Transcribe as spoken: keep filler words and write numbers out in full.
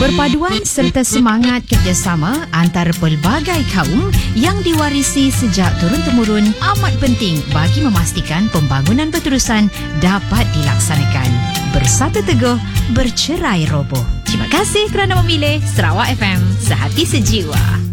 Perpaduan serta semangat kerjasama antara pelbagai kaum yang diwarisi sejak turun-temurun amat penting bagi memastikan pembangunan berterusan dapat dilaksanakan. Bersatu teguh, bercerai roboh. Terima kasih kerana memilih Sarawak F M, sehati sejiwa.